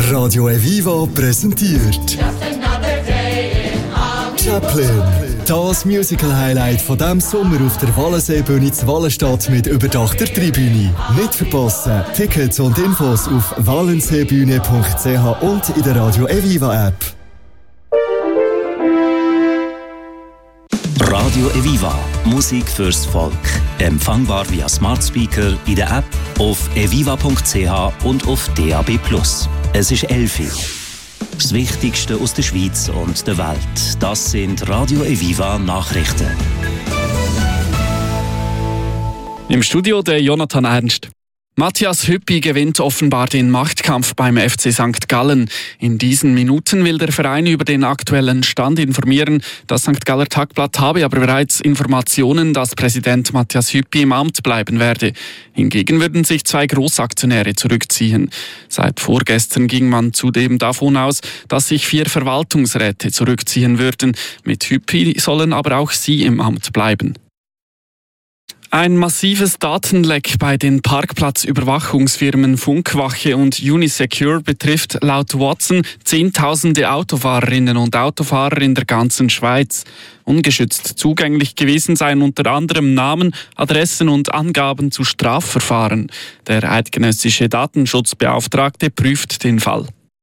Radio Eviva präsentiert Chaplin. Das Musical-Highlight von diesem Sommer auf der Wallenseebühne zu Wallenstadt mit überdachter Tribüne. Nicht verpassen. Tickets und Infos auf wallenseebühne.ch und in der Radio Eviva App. Radio Eviva. Musik fürs Volk. Empfangbar via Smart Speaker, in der App, auf eviva.ch und auf DAB+. Es ist 11 Uhr. Das Wichtigste aus der Schweiz und der Welt. Das sind Radio Eviva Nachrichten. Im Studio der Jonathan Ernst. Matthias Hüppi gewinnt offenbar den Machtkampf beim FC St. Gallen. In diesen Minuten will der Verein über den aktuellen Stand informieren. Das St. Galler Tagblatt habe aber bereits Informationen, dass Präsident Matthias Hüppi im Amt bleiben werde. Hingegen würden sich 2 Großaktionäre zurückziehen. Seit vorgestern ging man zudem davon aus, dass sich 4 Verwaltungsräte zurückziehen würden. Mit Hüppi sollen aber auch sie im Amt bleiben. Ein massives Datenleck bei den Parkplatzüberwachungsfirmen Funkwache und Unisecure betrifft laut Watson Zehntausende Autofahrerinnen und Autofahrer in der ganzen Schweiz. Ungeschützt zugänglich gewesen seien unter anderem Namen, Adressen und Angaben zu Strafverfahren. Der eidgenössische Datenschutzbeauftragte prüft den Fall.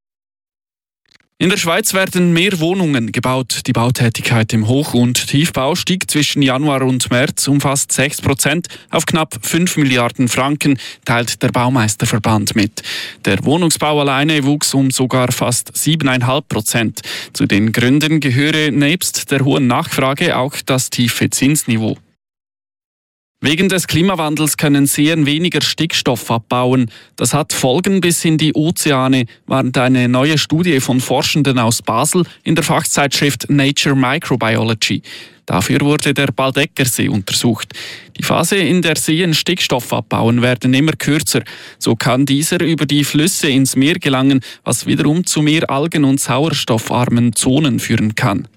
In der Schweiz werden mehr Wohnungen gebaut. Die Bautätigkeit im Hoch- und Tiefbau stieg zwischen Januar und März um fast 6% auf knapp 5 Milliarden Franken, teilt der Baumeisterverband mit. Der Wohnungsbau alleine wuchs um sogar fast 7,5%. Zu den Gründen gehöre nebst der hohen Nachfrage auch das tiefe Zinsniveau. Wegen des Klimawandels können Seen weniger Stickstoff abbauen. Das hat Folgen bis in die Ozeane, warnt eine neue Studie von Forschenden aus Basel in der Fachzeitschrift Nature Microbiology. Dafür wurde der Baldeckersee untersucht. Die Phase, in der Seen Stickstoff abbauen, werden immer kürzer. So kann dieser über die Flüsse ins Meer gelangen, was wiederum zu mehr Algen- und sauerstoffarmen Zonen führen kann.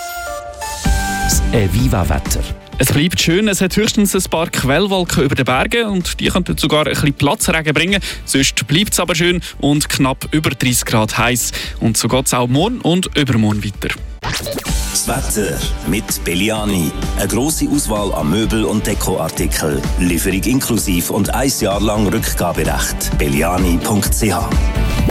Das Eviva-Wetter. Es bleibt schön, es hat höchstens ein paar Quellwolken über den Bergen und die könnten sogar ein bisschen Platzregen bringen. Sonst bleibt es aber schön und knapp über 30 Grad heiß. Und so geht es auch morgen und übermorgen weiter. Das Wetter mit Belliani. Eine grosse Auswahl an Möbel- und Dekoartikeln. Lieferung inklusive und 1 Jahr lang Rückgaberecht. belliani.ch